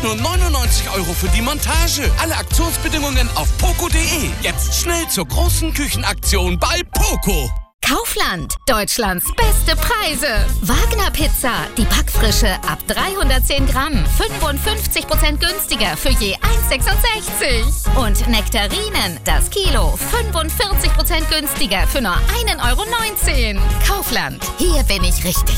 nur 99 € für die Montage. Alle Aktionsbedingungen auf poco.de. Jetzt schnell zur großen Küchenaktion bei Poco. Kaufland, Deutschlands beste Preise. Wagner Pizza, die Backfrische ab 310 Gramm, 55% günstiger für je 1,66. Und Nektarinen, das Kilo, 45% günstiger für nur 1,19 €. Kaufland, hier bin ich richtig.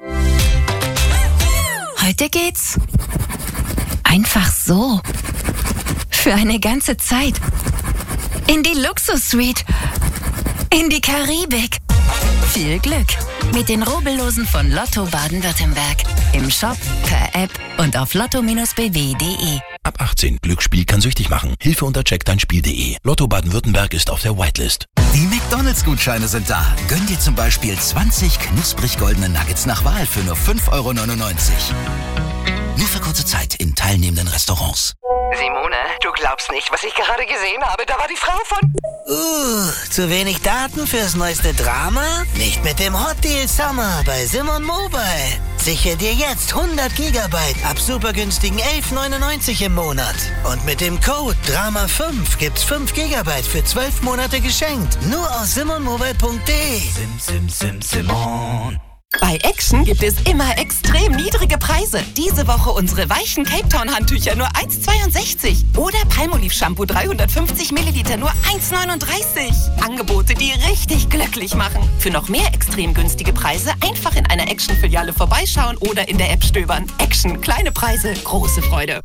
Heute geht's einfach so. Für eine ganze Zeit. In die Luxus-Suite. In die Karibik. Viel Glück mit den Rubbellosen von Lotto Baden-Württemberg. Im Shop, per App und auf lotto-bw.de. Ab 18. Glücksspiel kann süchtig machen. Hilfe unter checkdeinspiel.de. Lotto Baden-Württemberg ist auf der Whitelist. Die McDonalds-Gutscheine sind da. Gönn dir zum Beispiel 20 knusprig goldene Nuggets nach Wahl für nur 5,99 €. Nur für kurze Zeit in teilnehmenden Restaurants. Simone, du glaubst nicht, was ich gerade gesehen habe. Da war die Frau von... Zu wenig Daten fürs neueste Drama? Nicht mit dem Hot Deal Summer bei Simon Mobile. Sichere dir jetzt 100 GB ab super günstigen 11,99 € im Monat. Und mit dem Code DRAMA5 gibt's 5 GB für 12 Monate geschenkt. Nur aus simonmobile.de. Simon. Bei Action gibt es immer extrem niedrige Preise. Diese Woche unsere weichen Cape Town Handtücher nur 1,62 € oder Palmolive Shampoo 350 Milliliter nur 1,39 €. Angebote, die richtig glücklich machen. Für noch mehr extrem günstige Preise einfach in einer Action-Filiale vorbeischauen oder in der App stöbern. Action, kleine Preise, große Freude.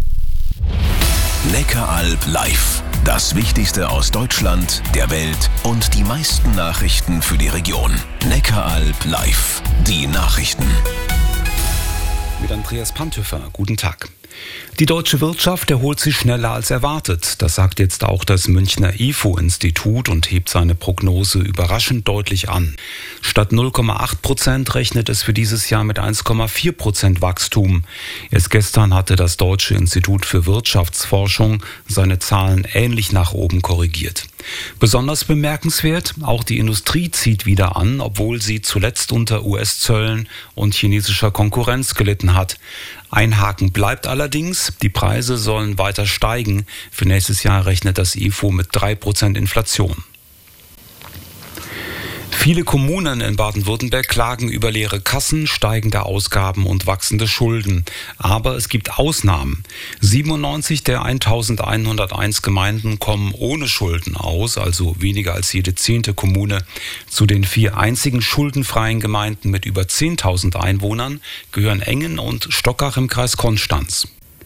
Neckaralb live. Das Wichtigste aus Deutschland, der Welt und die meisten Nachrichten für die Region. Neckaralb live. Die Nachrichten. Mit Andreas Panthöfer. Guten Tag. Die deutsche Wirtschaft erholt sich schneller als erwartet. Das sagt jetzt auch das Münchner IFO-Institut und hebt seine Prognose überraschend deutlich an. Statt 0,8% rechnet es für dieses Jahr mit 1,4% Wachstum. Erst gestern hatte das Deutsche Institut für Wirtschaftsforschung seine Zahlen ähnlich nach oben korrigiert. Besonders bemerkenswert, auch die Industrie zieht wieder an, obwohl sie zuletzt unter US-Zöllen und chinesischer Konkurrenz gelitten hat. Ein Haken bleibt allerdings, die Preise sollen weiter steigen. Für nächstes Jahr rechnet das IFO mit 3% Inflation. Viele Kommunen in Baden-Württemberg klagen über leere Kassen, steigende Ausgaben und wachsende Schulden. Aber es gibt Ausnahmen. 97 der 1101 Gemeinden kommen ohne Schulden aus, also weniger als jede 10. Kommune. Zu den 4 einzigen schuldenfreien Gemeinden mit über 10.000 Einwohnern gehören Engen und Stockach im Kreis Konstanz.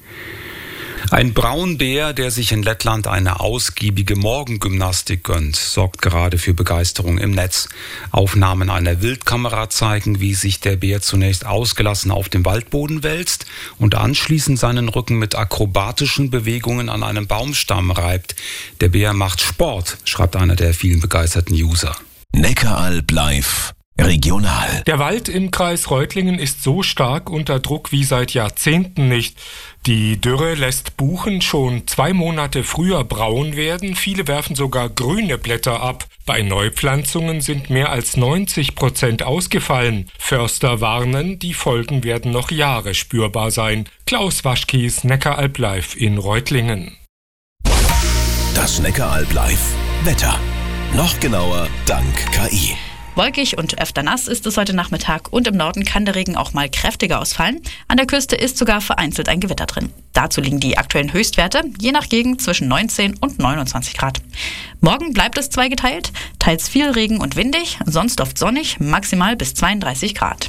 Ein Braunbär, der sich in Lettland eine ausgiebige Morgengymnastik gönnt, sorgt gerade für Begeisterung im Netz. Aufnahmen einer Wildkamera zeigen, wie sich der Bär zunächst ausgelassen auf dem Waldboden wälzt und anschließend seinen Rücken mit akrobatischen Bewegungen an einem Baumstamm reibt. Der Bär macht Sport, schreibt einer der vielen begeisterten User. Neckaralb live. Regional. Der Wald im Kreis Reutlingen ist so stark unter Druck wie seit Jahrzehnten nicht. Die Dürre lässt Buchen schon 2 Monate früher braun werden. Viele werfen sogar grüne Blätter ab. Bei Neupflanzungen sind mehr als 90% ausgefallen. Förster warnen, die Folgen werden noch Jahre spürbar sein. Klaus Waschkies, Neckaralb live in Reutlingen. Das Neckaralb live. Wetter. Noch genauer dank KI. Wolkig und öfter nass ist es heute Nachmittag und im Norden kann der Regen auch mal kräftiger ausfallen. An der Küste ist sogar vereinzelt ein Gewitter drin. Dazu liegen die aktuellen Höchstwerte, je nach Gegend zwischen 19 und 29 Grad. Morgen bleibt es zweigeteilt, teils viel Regen und windig, sonst oft sonnig, maximal bis 32 Grad.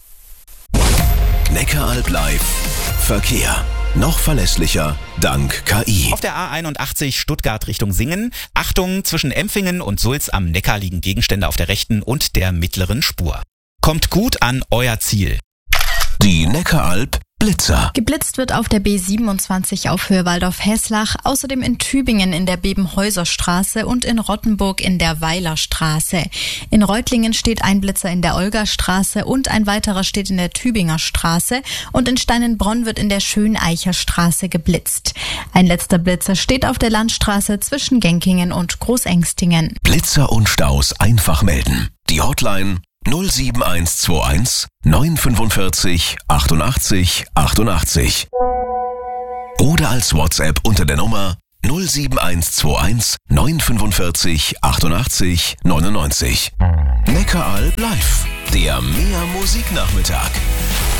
Neckaralb live. Verkehr. Noch verlässlicher dank KI. Auf der A81 Stuttgart Richtung Singen. Achtung, zwischen Empfingen und Sulz am Neckar liegen Gegenstände auf der rechten und der mittleren Spur. Kommt gut an euer Ziel. Die Neckaralb Blitzer. Geblitzt wird auf der B27 auf Höhe Waldorf-Hesslach, außerdem in Tübingen in der Bebenhäuserstraße und in Rottenburg in der Weilerstraße. In Reutlingen steht ein Blitzer in der Olgastraße und ein weiterer steht in der Tübinger Straße und in Steinenbronn wird in der Schöneicherstraße geblitzt. Ein letzter Blitzer steht auf der Landstraße zwischen Genkingen und Großengstingen. Blitzer und Staus einfach melden. Die Hotline 07121 945 88 88. oder als WhatsApp unter der Nummer 07121 945 88 99. Neckaralb live, der Mehr Musiknachmittag.